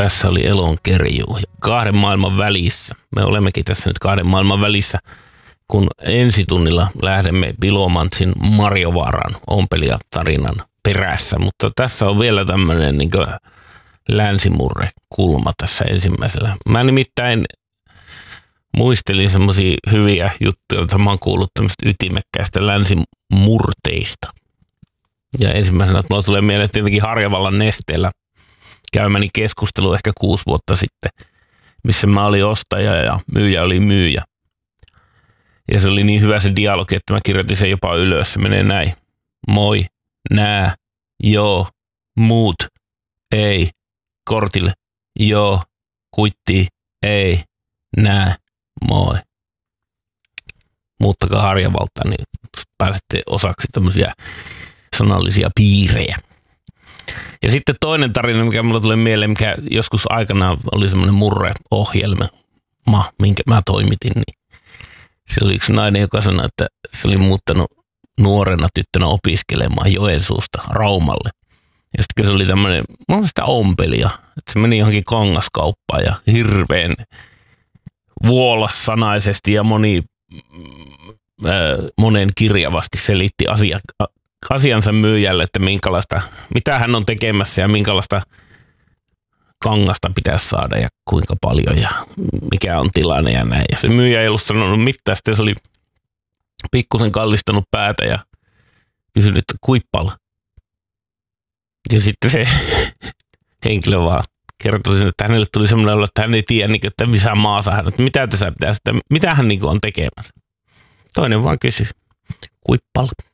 Tässä oli Elonkerju. Kahden maailman välissä. Me olemmekin tässä nyt kahden maailman välissä, kun ensitunnilla lähdemme Ilomantsin Marjovaaran ompelijatarinan perässä. Mutta tässä on vielä tämmöinen niin länsimurrekulma tässä ensimmäisellä. Mä nimittäin muistelin semmoisia hyviä juttuja, joita mä oon kuullut tämmöistä ytimekkäistä länsimurteista. Ja ensimmäisenä, että mulla tulee mieleen tietenkin Harjavallan Nesteellä käymäni keskustelu ehkä 6 vuotta sitten, missä mä olin ostaja ja myyjä oli myyjä. Ja se oli niin hyvä se dialogi, että mä kirjoitin sen jopa ylös. Se menee näin. Moi, nää, joo, muut, ei, kortille, joo, kuittii, ei, nää, moi. Muuttakaa Harjavaltaan, niin pääsette osaksi tämmöisiä sanallisia piirejä. Ja sitten toinen tarina, mikä mulle tulee mieleen, mikä joskus aikanaan oli semmoinen murreohjelma, minkä mä toimitin, niin se oli yksi nainen, joka sanoi, että se oli muuttanut nuorena tyttönä opiskelemaan Joensuusta Raumalle. Ja sitten se oli tämmöinen, mä olen sitä ompelia, että se meni johonkin kangaskauppaan ja hirveän vuolassanaisesti ja monen kirjavasti selitti asiansa myyjälle, että mitä hän on tekemässä ja minkälaista kangasta pitäisi saada ja kuinka paljon ja mikä on tilanne ja näin. Ja se myyjä ei ollut sanonut mitään, sitten se oli pikkusen kallistanut päätä ja kysynyt, että kuippalla. Ja sitten se henkilö vaan kertoi sen, että hänelle tuli semmoinen olo, että hän ei tiedä, että missä maassa hän, että mitä tässä pitäisi, mitä hän on tekemässä. Toinen vaan kysyi, kuippalla.